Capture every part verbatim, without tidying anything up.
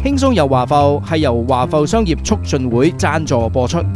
輕鬆遊華埠係由華埠商業促進會贊助播出。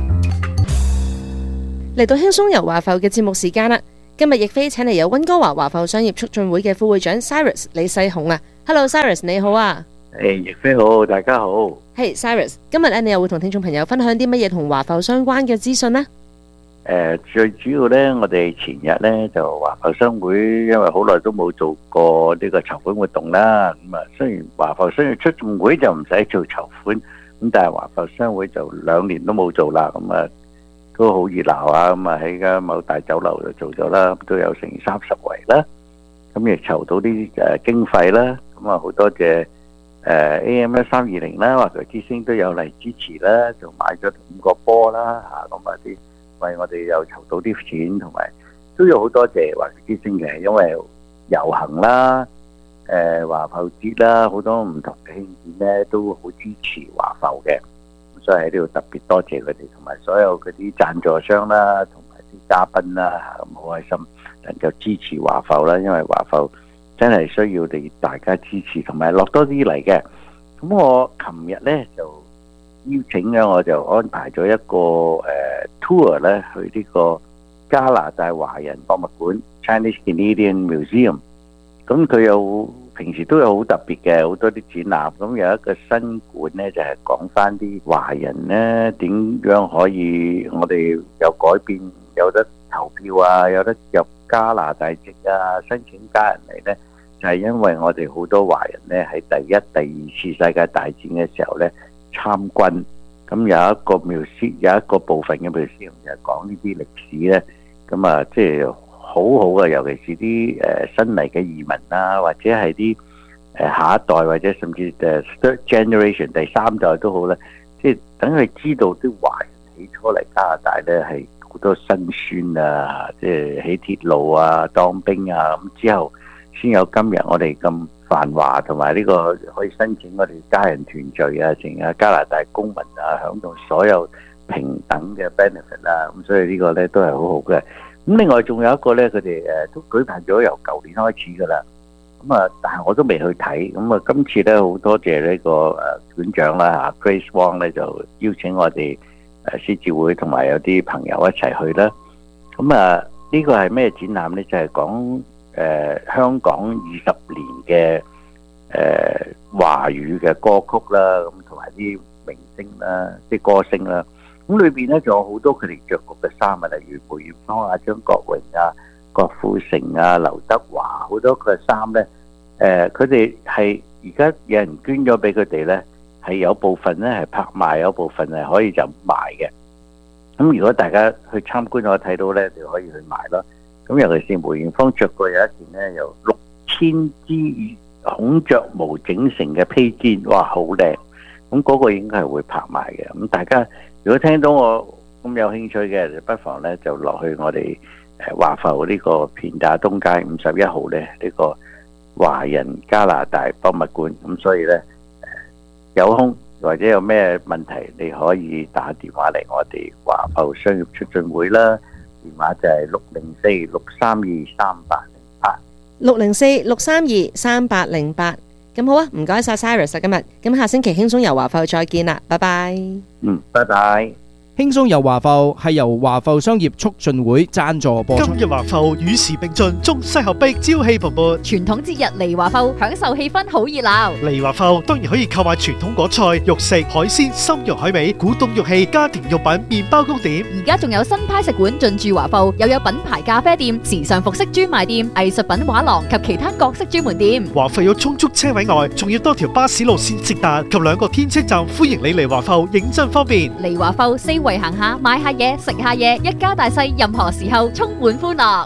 嚟到輕鬆遊華埠嘅節目時間啦，今日亦飛請嚟有溫哥華華埠商業促進會嘅副會長 Cyrus 李世雄啊。Hello Cyrus， 你好啊。 誒，亦飛好，大家好。 Hey Cyrus， 今日咧你又會同聽眾朋友分享啲乜嘢同華埠相關嘅資訊呢？ 誒、呃，最主要咧，我哋前日咧就華埠商會，因為好耐都冇做過呢個籌款活動啦。咁啊，雖然華埠商業促進會就唔使做籌款，咁但係華埠商會就兩年都冇做啦。咁啊，都好熱鬧啊。咁啊喺間某大酒樓就做咗啦，都有成三十圍啦。咁亦籌到啲誒經費啦。咁啊，好多謝。誒 A M 一三二零啦，華僑之星都有嚟支持啦，就買咗五個波啦嚇，咁啊啲為我哋又籌到啲錢，同埋都有好多謝華僑之星嘅，因為遊行啦、誒華埠節啦，好多唔同嘅慶典咧都好支持華埠嘅，咁所以喺呢度特別多謝佢哋，同埋所有嗰啲贊助商啦，同埋啲嘉賓啦嚇，咁好開心能夠支持華埠啦，因為華埠真係需要你大家支持，同埋落多啲嚟嘅。咁我琴日咧就邀請咗，我就安排咗一個誒、呃、tour 咧去呢個加拿大華人博物館 Chinese Canadian Museum。咁佢有平時都有好特別嘅，好多啲展覽。咁有一個新館咧，就係講翻啲華人咧點樣可以我哋有改變，有得投票啊，有得入加拿大籍啊，申請家人嚟咧。就係因為我哋好多華人咧喺第一、第二次世界大戰嘅時候咧參軍，咁有一個描寫，有一個部分嘅描寫就係講呢啲歷史咧，咁啊即係好好嘅，尤其是啲誒新嚟嘅移民啊，或者係啲誒下一代，或者甚至誒 third generation 第三代都好啦，即係等佢知道啲華人起初嚟加拿大咧係好多辛酸啊，即係起鐵路啊、當兵啊，咁之後。先有今日我哋咁繁華，同埋呢個可以申請我哋家人團聚啊，成啊加拿大公民啊，享到所有平等嘅 benefit 啦。咁所以呢個咧都係好好嘅。咁另外仲有一個咧，佢哋誒都舉辦咗由舊年開始噶啦。咁啊，但係我都未去睇。咁啊，今次咧好多謝呢個誒館長啦嚇 Grace Wong 咧，就邀請我哋誒獅子會同埋有啲朋友一齊去啦。咁啊，呢個係咩展覽咧？就係講。誒、呃、香港二十年嘅誒華語嘅歌曲啦，咁同埋啲明星啦、啲歌星啦，咁裏邊咧仲有好多佢哋着過嘅衫啊，例如梅艷芳啊、張國榮啊、郭富城啊、劉德華，好多佢嘅衫咧，誒佢哋係而家有人捐咗俾佢哋咧，係有部分咧係拍賣，有部分係可以就賣嘅。咁如果大家去參觀我睇到咧，就可以去買咯。咁尤其是梅艷芳着過有一件咧，有六千支孔雀毛整成嘅披肩，哇，好靚！咁嗰個應該係會拍賣嘅。咁大家如果聽到我咁有興趣嘅，就不妨咧就落去我哋誒華埠呢個片打東街五十一號咧呢、呢個華人加拿大博物館。咁所以咧誒有空或者有咩問題，你可以打電話嚟我哋華埠商業促進會啦。電話就係六零四六三二三八零八， 六零四六三二三八零八。咁好啊，唔該晒 Cyrus 今日，咁下星期輕鬆遊華埠再見啦，拜拜。 嗯，拜拜。 輕鬆遊華埠係由華埠商業促進會贊助播出。 今日華埠與時並進，中西合璧，朝氣蓬勃。 傳統節日嚟華埠，享受氣氛好熱鬧。 嚟華埠當然可以購買傳統果菜、肉食、海鮮、參茸海味、古董玉器、家庭用品、麵包糕點。 而家仲有新派食館進駐華埠，又有品牌咖啡店、時尚服飾專賣店、藝術品畫廊及其他各式專門店。 華埠有充足車位外，仲要多條巴士路線直達及兩個天車站，歡迎你嚟華埠，認真方便。 嚟華埠四圍行下，買下嘢，食下嘢，一家大細任何時候充滿歡樂。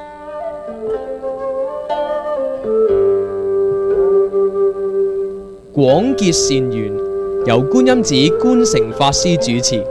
廣結善緣，由觀音寺觀誠法師主持。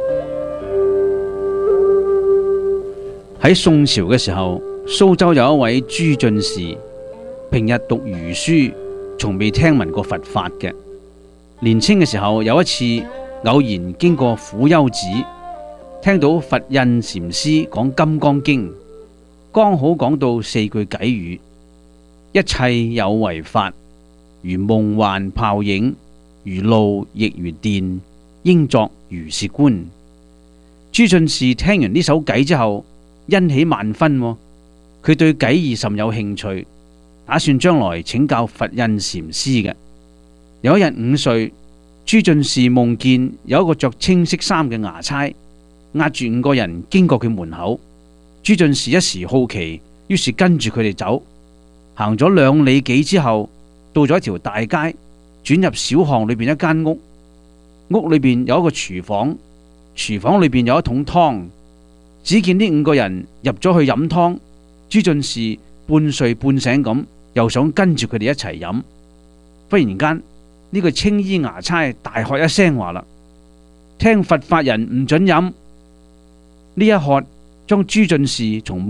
喺宋朝嘅時候，蘇州有一位朱進士，平日讀儒書，從未聽聞過佛法嘅。年青嘅時候，有一次偶然經過苦丘寺，聽到佛印禪師講《金剛經》，剛好講到四句偈語：一切有為法，如夢幻泡影， 如露亦如電，應作如是觀。朱進士聽完呢首偈之後，欣喜萬分喎，佢對偈義甚有興趣，打算將來請教佛印禪師嘅。有一日午睡，朱進士夢見有一個着青色衫嘅衙差押住五個人經過佢門口。朱進士一時好奇，於是跟住佢哋走，行咗兩里幾之後，到咗一條大街，轉入小巷裏邊一間屋，屋裏邊有一個廚房，廚房裏邊有一桶湯。只見呢五個人入咗去飲湯，朱進士半睡半醒咁，又想跟住佢哋一齊飲。忽然間，呢個青衣衙差大喝一聲話啦：聽佛法人唔准飲！呢一喝將朱進士從